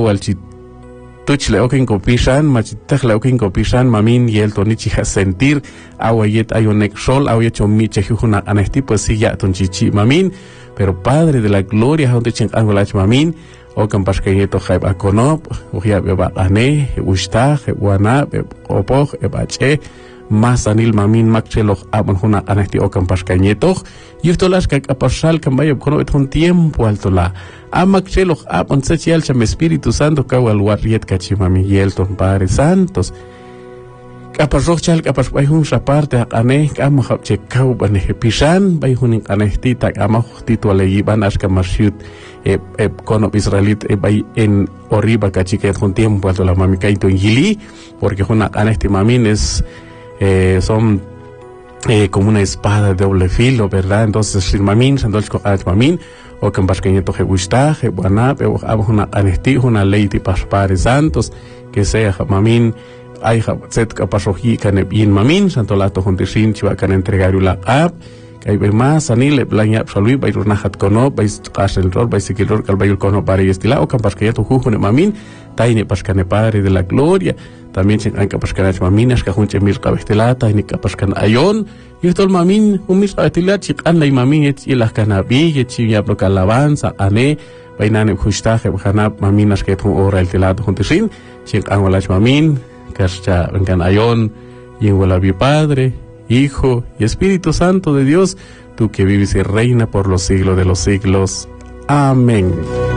walchi tuch leo que incopishan machitaj leo que incopishan mamin y el tonichi sentir awayet ayonek sol awayet chomiche jujuna anesti pues sí ya tonchichi mamin, pero Padre de la gloria donde chen angolach mamin o campas que nieto jaib akonop o ya beba ane ushta wana opo ebache más anil mamin makcheloch abon juna anesti o campas que nieto y esto las que apasal cambayo kono et un tiempo alto la amakcheloch abon sechial cham Espíritu Santo kawal wariet kachimami yelton Padre Santos kapasroch chal kapas bayhun saparte ane kamo hapche kau bane pisan bayhun anesti tak amah tituale ban aska masyut kono Israelit bay en oriba kachike con tiempo alto la mami kaito ingili porque juna anesti mamin es son como una espada de doble filo, ¿verdad? Entonces sin mamin sandol ko mamin o que pasqueñeto je gusta je buena pero una anesti una ley de Padre Santos que sea mamin ay set kapasohi kan bin mamin santolato juntisin chiwa kan entregar la app kay be más anile blanya absolui bay runahat kono bay qasel rol bay sikilor kal bay kono para estila o kan pasqueñeto jujune mamin taine pascane Padre de la gloria también se han capascanach maminas que junche mir cabestela taine capascan ayon y esto el mamin un mis cabestela chikan la mamin y las canabi y chiya pro alabanza ane bainane justaje bajana maminas que tu ora el telato juntisin chin angolach mamin Kascha vengan ayon y en mi Padre, Hijo y Espíritu Santo de Dios, tú que vives y reina por los siglos de los siglos. Amén.